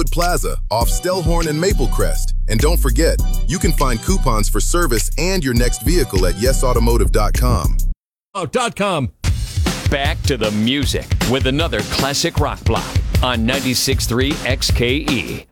Plaza off Stellhorn and Maple Crest. And don't forget, you can find coupons for service and your next vehicle at yesautomotive.com. .com. Back to the music with another classic rock block on 96.3 XKE.